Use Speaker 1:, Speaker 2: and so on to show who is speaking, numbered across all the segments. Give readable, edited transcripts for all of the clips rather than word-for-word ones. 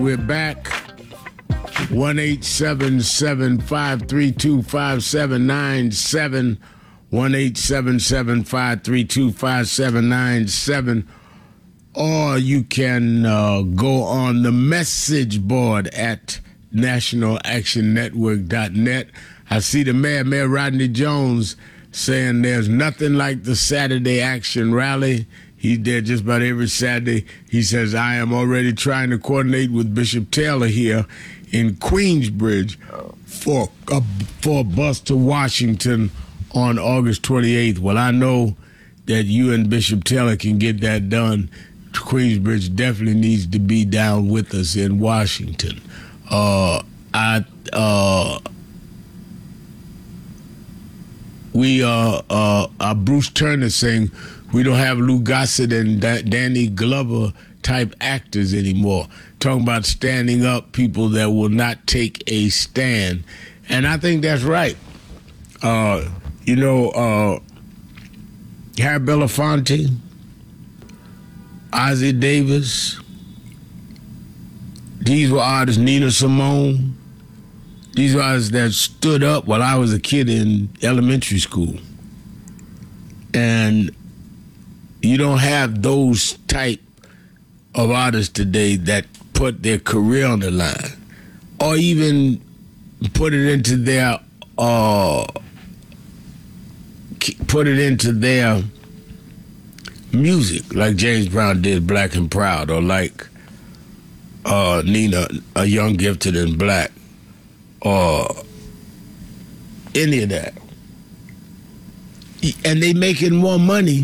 Speaker 1: We're back. 1-877-532-5797. 1-877-532-5797. Or you can go on the message board at nationalactionnetwork.net. I see the Mayor Rodney Jones, saying there's nothing like the Saturday Action Rally. He's there just about every Saturday. He says, I am already trying to coordinate with Bishop Taylor here in Queensbridge for a bus to Washington on August 28th. Well, I know that you and Bishop Taylor can get that done. Queensbridge definitely needs to be down with us in Washington. Bruce Turner saying we don't have Lou Gossett and Danny Glover type actors anymore. Talking about standing up people that will not take a stand. And I think that's right. Harry Belafonte, Ozzie Davis, these were artists, Nina Simone. These were artists that stood up while I was a kid in elementary school. And you don't have those type of artists today that put their career on the line or even put it into their music, like James Brown did Black and Proud, or like Nina, A Young Gifted and Black, or any of that. And they making more money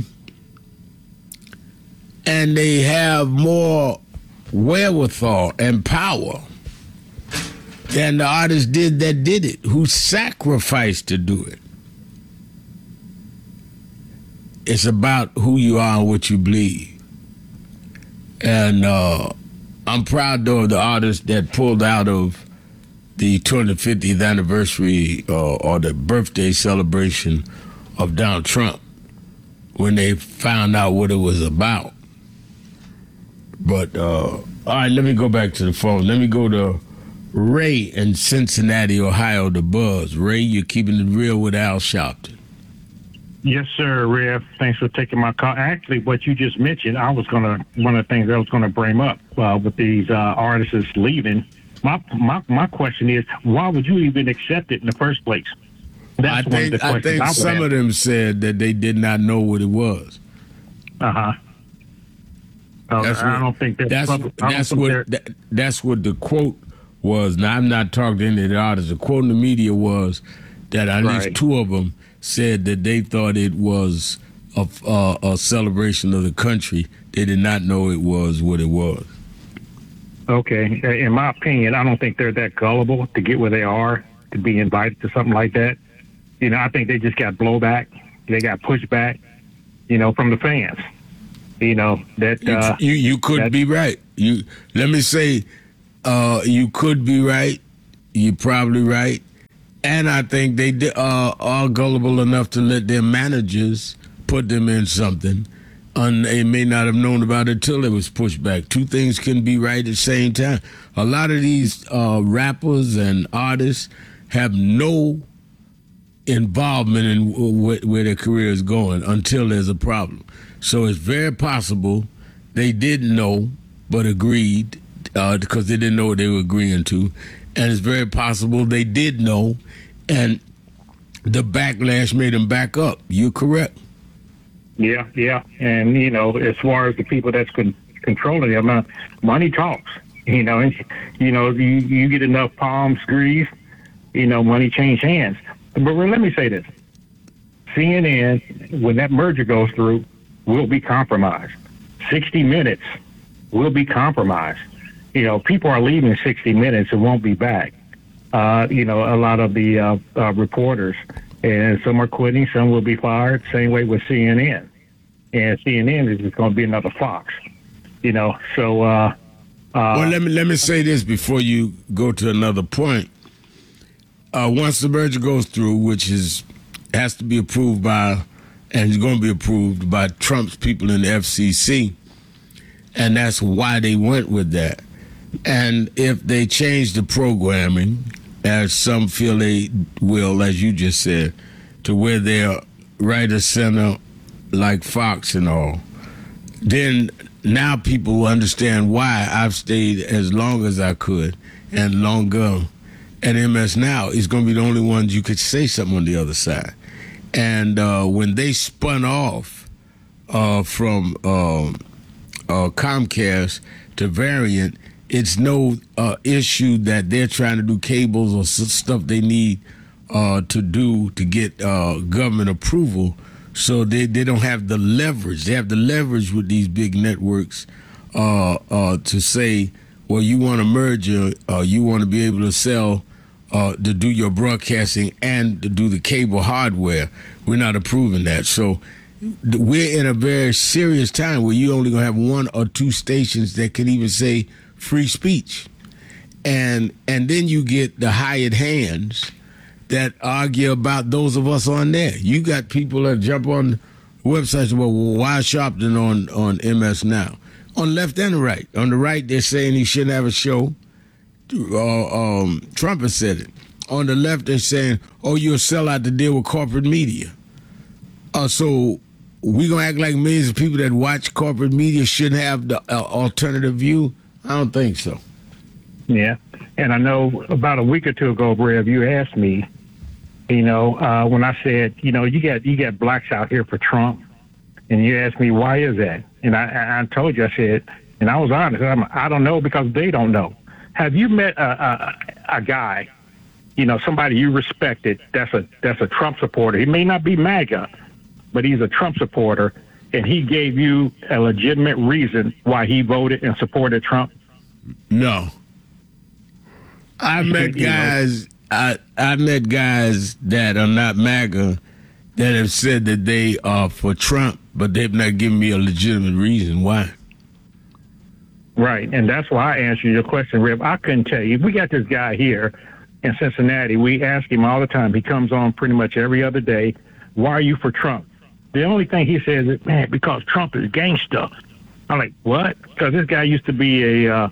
Speaker 1: and they have more wherewithal and power than the artists did it, who sacrificed to do it. It's about who you are and what you believe. And I'm proud, though, of the artists that pulled out of the 250th anniversary or the birthday celebration of Donald Trump when they found out what it was about. But, all right, let me go back to the phone. Let me go to Ray in Cincinnati, Ohio, the Buzz. Ray, you're keeping it real with Al Sharpton.
Speaker 2: Yes, sir, Rev. Thanks for taking my call. Actually, what you just mentioned, one of the things I was going to bring up with these artists leaving. My question is, why would you even accept it in the first place?
Speaker 1: I think some of them said that they did not know what it was.
Speaker 2: I don't think that's
Speaker 1: what the quote was. Now, I'm not talking to any of the artists. The quote in the media was that at least two of them said that they thought it was a celebration of the country. They did not know it was what it was.
Speaker 2: Okay. In my opinion, I don't think they're that gullible to get where they are, to be invited to something like that. I think they just got blowback. They got pushback, from the fans.
Speaker 1: You could be right. Let me say, you could be right. You're probably right. And I think they are gullible enough to let their managers put them in something, and they may not have known about it until it was pushed back. Two things can be right at the same time. A lot of these rappers and artists have no involvement in where their career is going until there's a problem. So it's very possible they didn't know but agreed because they didn't know what they were agreeing to. And it's very possible they did know, and the backlash made them back up. You're correct.
Speaker 2: Yeah. And, as far as the people that's controlling them, money talks. You get enough palms greased, money change hands. But let me say this. CNN, when that merger goes through, will be compromised. 60 Minutes will be compromised. People are leaving 60 Minutes and won't be back. A lot of the reporters, and some are quitting, some will be fired. Same way with CNN. And CNN is just going to be another Fox. Well,
Speaker 1: let me say this before you go to another point. Once the merger goes through, which has to be approved by, and is going to be approved by Trump's people in the FCC, and that's why they went with that. And if they change the programming, as some feel they will, as you just said, to where they're right of center like Fox and all, then now people will understand why I've stayed as long as I could and longer at MS Now. It's going to be the only ones you could say something on the other side. And when they spun off from Comcast to Variant, it's no issue that they're trying to do cables or stuff they need to do to get government approval. So they don't have the leverage. They have the leverage with these big networks to say, well, you want to merge, you want to be able to sell, to do your broadcasting and to do the cable hardware. We're not approving that. So we're in a very serious time where you only going to have one or two stations that can even say free speech. And then you get the hired hands that argue about those of us on there. You got people that jump on websites about, well, why Sharpton on MS Now? On left and the right. On the right, they're saying he shouldn't have a show. Trump has said it. On the left, they're saying, oh, you're a sellout to deal with corporate media. So we going to act like millions of people that watch corporate media shouldn't have the alternative view? I don't think so.
Speaker 2: Yeah. And I know about a week or two ago, Rev, you asked me, when I said, you got blacks out here for Trump, and you asked me, why is that? And I told you, I said, and I was honest, I don't know because they don't know. Have you met a guy, somebody you respected that's a Trump supporter? He may not be MAGA, but he's a Trump supporter, and he gave you a legitimate reason why he voted and supported Trump?
Speaker 1: No. I met guys. I met guys that are not MAGA that have said that they are for Trump, but they've not given me a legitimate reason why.
Speaker 2: Right, and that's why I answered your question, Rip. I couldn't tell you. We got this guy here in Cincinnati. We ask him all the time. He comes on pretty much every other day. Why are you for Trump? The only thing he says is, man, because Trump is gangster. I'm like, what? Because this guy used to be a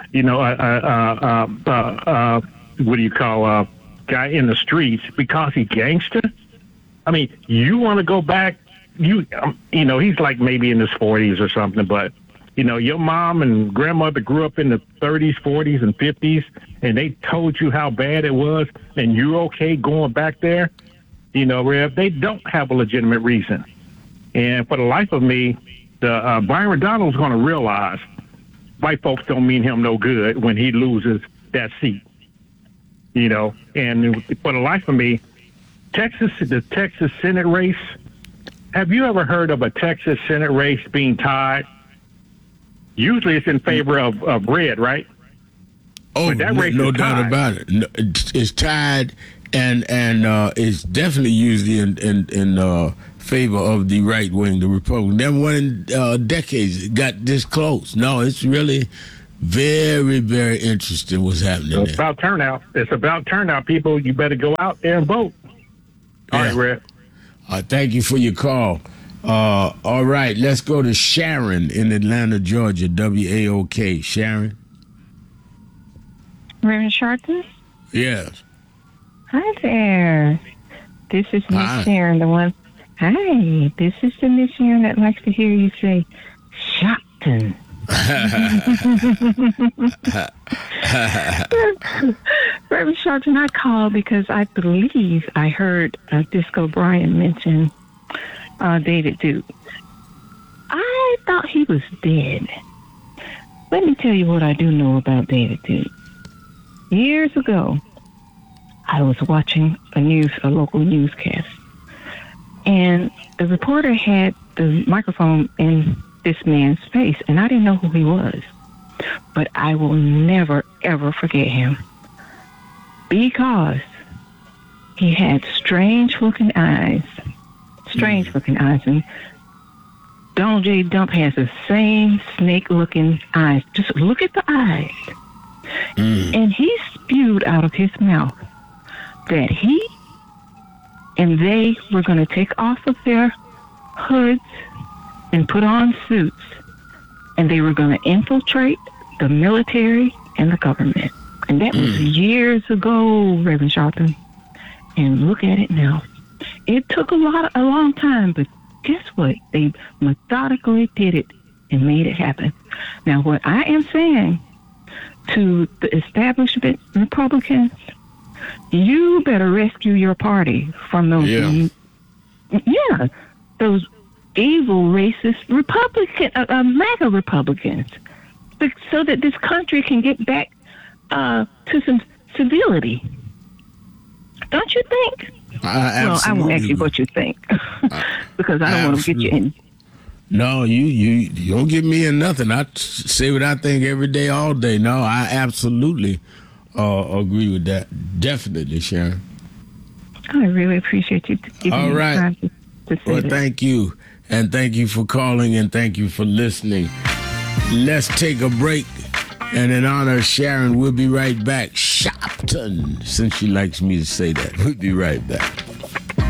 Speaker 2: guy in the streets because he gangster. I mean, you want to go back? He's like maybe in his 40s or something, but your mom and grandmother grew up in the 30s, 40s, and 50s, and they told you how bad it was, and you're okay going back there. Rev, they don't have a legitimate reason. And for the life of me, the Byron Donald's going to realize white folks don't mean him no good when he loses that seat. And for the life of me, the Texas Senate race, have you ever heard of a Texas Senate race being tied? Usually it's in favor of red, right?
Speaker 1: Oh, no doubt about it. No, it's tied, and it's definitely usually in favor of the right wing, the Republican. Never won in decades. It got this close. No, it's really very, very interesting what's happening.
Speaker 2: It's about turnout. It's about turnout, people. You better go out there and vote. All right, Red.
Speaker 1: Thank you for your call. All right, let's go to Sharon in Atlanta, Georgia, WAOK. Sharon?
Speaker 3: Reverend Sharpton?
Speaker 1: Yes.
Speaker 3: Hi there. This is Miss Sharon, the one. Hi, this is the Miss Sharon that likes to hear you say, Sharpton. Reverend Sharpton, I called because I believe I heard Disco Brian mention David Duke. I thought he was dead. Let me tell you what I do know about David Duke. Years ago, I was watching a local newscast, and the reporter had the microphone in this man's face, and I didn't know who he was. But I will never, ever forget him because he had strange-looking eyes. And Donald J. Dump has the same snake-looking eyes. Just look at the eyes. And he spewed out of his mouth that he and they were going to take off of their hoods and put on suits, and they were going to infiltrate the military and the government. And that was years ago, Reverend Sharpton. And look at it now. It took a long time, but guess what? They methodically did it and made it happen. Now, what I am saying to the establishment Republicans, you better rescue your party from those, those evil, racist MAGA Republicans, so that this country can get back to some civility. Don't you think? Well, I won't ask you what you think because I don't want to get you in.
Speaker 1: No, you don't get me in nothing. I say what I think every day, all day. No, I absolutely agree with that. Definitely, Sharon.
Speaker 3: I really appreciate you giving me time to say that.
Speaker 1: Thank you. And thank you for calling and thank you for listening. Let's take a break. And in honor of Sharon, we'll be right back. Shopton, since she likes me to say that. We'll be right back.